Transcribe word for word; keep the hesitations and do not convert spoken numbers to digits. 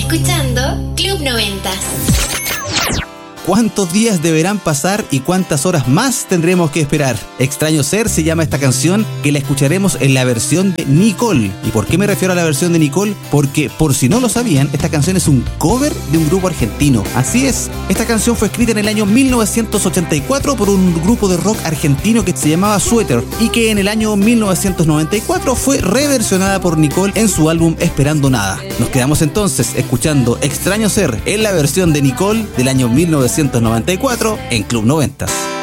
escuchando Club noventa. ¿Cuántos días deberán pasar y cuántas horas más tendremos que esperar? Extraño Ser se llama esta canción, que la escucharemos en la versión de Nicole. ¿Y por qué me refiero a la versión de Nicole? Porque, por si no lo sabían, esta canción es un cover de un grupo argentino. Así es, esta canción fue escrita en el año mil novecientos ochenta y cuatro por un grupo de rock argentino que se llamaba Sweater, y que en el año mil novecientos noventa y cuatro fue reversionada por Nicole en su álbum Esperando Nada. Nos quedamos entonces escuchando Extraño Ser en la versión de Nicole del año mil novecientos noventa y cuatro en Club noventa.